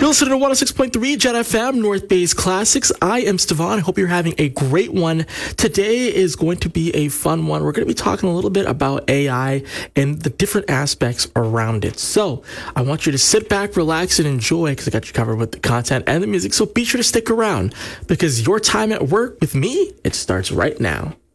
You're listening to 106.3 Jet FM, North Bay's Classics. I am Stefan. I hope you're having a great one. Today is going to be a fun one. We're going to be talking a little bit about AI and the different aspects around it. So I want you to sit back, relax, and enjoy because I got you covered with the content and the music. So be sure to stick around because your time at work with me, it starts right now.